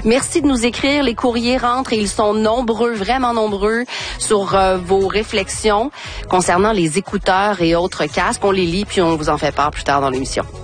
Merci de nous écrire. Les courriers rentrent et ils sont nombreux, vraiment nombreux, sur vos réflexions concernant les écouteurs et autres casques. On les lit puis on vous en fait part plus tard dans l'émission.